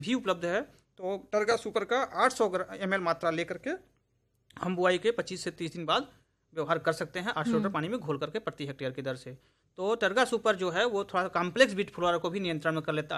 भी उपलब्ध है। तो टरगा सुपर का 800 ml मात्रा लेकर के हम बुआई के 25 से 30 दिन बाद व्यवहार कर सकते हैं 800 लीटर पानी में घोल करके प्रति हेक्टेयर की दर से। तो टरगा सुपर जो है वो थोड़ा कॉम्प्लेक्स बीट फ्लोरा को भी नियंत्रण में कर लेता